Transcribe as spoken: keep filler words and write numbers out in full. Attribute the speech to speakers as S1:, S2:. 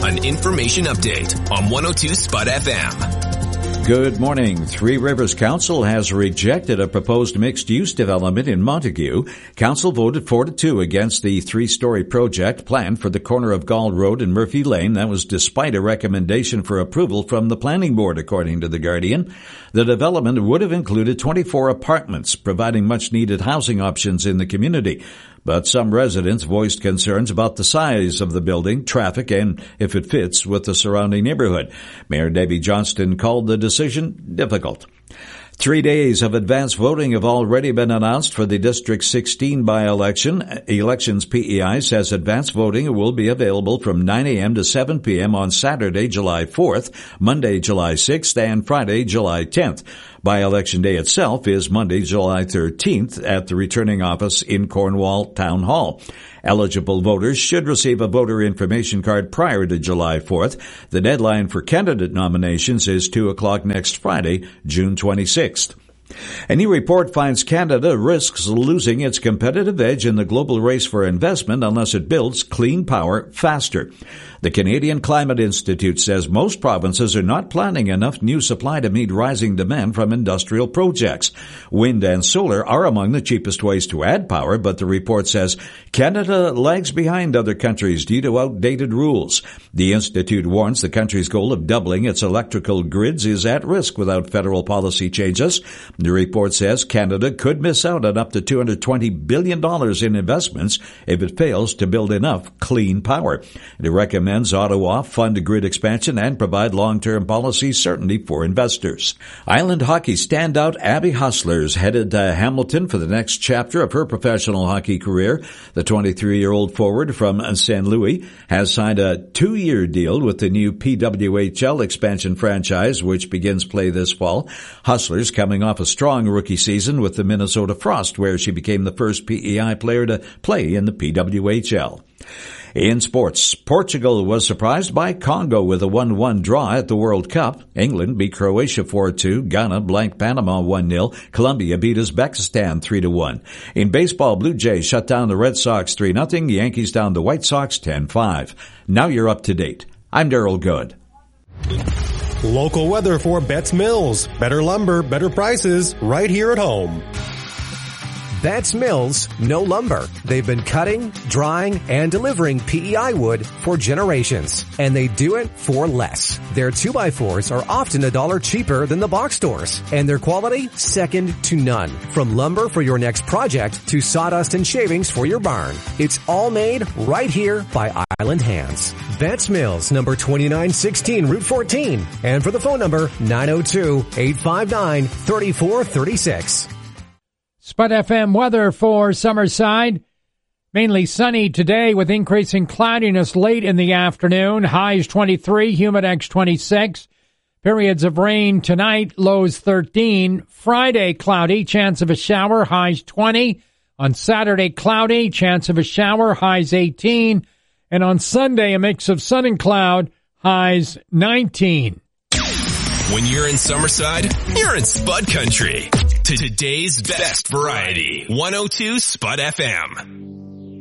S1: an information update on one oh two Spud F M.
S2: Good morning. Three Rivers Council has rejected a proposed mixed-use development in Montague. Council voted four to two against the three-story project planned for the corner of Gall Road and Murphy Lane. That was despite a recommendation for approval from the Planning Board, according to The Guardian. The development would have included twenty-four apartments, providing much-needed housing options in the community. But some residents voiced concerns about the size of the building, traffic, and if it fits with the surrounding neighborhood. Mayor Debbie Johnston called the decision difficult. Three days of advance voting have already been announced for the District sixteen by-election. Elections P E I says advance voting will be available from nine a.m. to seven p.m. on Saturday, July fourth, Monday, July sixth, and Friday, July tenth. By-election day itself is Monday, July thirteenth at the returning office in Cornwall Town Hall. Eligible voters should receive a voter information card prior to July fourth. The deadline for candidate nominations is two o'clock next Friday, June twenty-sixth. A new report finds Canada risks losing its competitive edge in the global race for investment unless it builds clean power faster. The Canadian Climate Institute says most provinces are not planning enough new supply to meet rising demand from industrial projects. Wind and solar are among the cheapest ways to add power, but the report says Canada lags behind other countries due to outdated rules. The institute warns the country's goal of doubling its electrical grids is at risk without federal policy changes. The report says Canada could miss out on up to two hundred twenty billion dollars in investments if it fails to build enough clean power. It recommends Ottawa fund grid expansion and provide long-term policy certainty for investors. Island hockey standout Abby Hustlers headed to Hamilton for the next chapter of her professional hockey career. The twenty-three-year-old forward from Saint Louis has signed a two-year deal with the new P W H L expansion franchise, which begins play this fall. Hustlers coming off a strong rookie season with the Minnesota Frost, where she became the first P E I player to play in the P W H L. In sports, Portugal was surprised by Congo with a one one draw at the World Cup. England beat Croatia four two. Ghana blanked Panama one nil. Colombia beat Uzbekistan three to one. In baseball, Blue Jays shut down the Red Sox three nothing. Yankees down the White Sox ten five. Now you're up to date. I'm Daryl Good.
S3: Local weather for Betts Mills. Better lumber, better prices, right here at home.
S4: Betts Mills, no lumber. They've been cutting, drying, and delivering P E I wood for generations. And they do it for less. Their two by fours are often a dollar cheaper than the box stores. And their quality, second to none. From lumber for your next project to sawdust and shavings for your barn. It's all made right here by Island Hands. Betts Mills, number twenty-nine sixteen, Route fourteen. And for the phone number, nine oh two, eight five nine, three four three six.
S5: Spud F M weather for Summerside. Mainly sunny today with increasing cloudiness late in the afternoon. Highs twenty-three, humid X twenty-six. Periods of rain tonight, lows thirteen. Friday, cloudy, chance of a shower, highs twenty. On Saturday, cloudy, chance of a shower, highs eighteen. And on Sunday, a mix of sun and cloud, highs nineteen.
S1: When you're in Summerside, you're in Spud Country. Today's best variety. one oh two Spud F M.